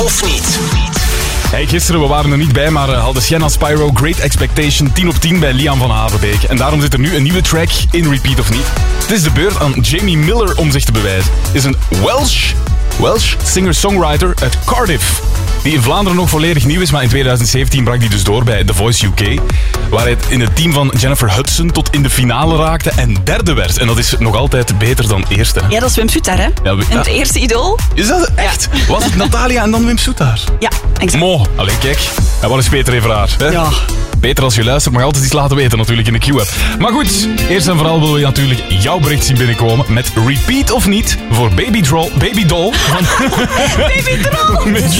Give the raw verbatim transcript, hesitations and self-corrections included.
of niet. Hey, gisteren, we waren er niet bij, maar uh, hadden Sienna Spyro Great Expectation tien op tien bij Liam van Haverbeek. En daarom zit er nu een nieuwe track in Repeat of niet. Het is de beurt aan Jamie Miller om zich te bewijzen. Is een Welsh, Welsh singer-songwriter uit Cardiff. Die in Vlaanderen nog volledig nieuw is, maar in twintig zeventien brak hij dus door bij The Voice U K. Waar hij in het team van Jennifer Hudson tot in de finale raakte en derde werd. En dat is nog altijd beter dan eerste. Ja, dat is Wim Soetaar, hè? Ja, we, en het ja. eerste idool. Is dat echt? Ja. Was het Natalia en dan Wim Soetaar? Ja, exact. Mo, allee, kijk. En wat is Peter Everaar? Hè? Ja. Peter, als je luistert, mag altijd iets laten weten natuurlijk in de Q-app. Maar goed, eerst en vooral willen we natuurlijk jouw bericht zien binnenkomen met Repeat of niet voor Baby Doll. Baby Doll van... Baby Doll!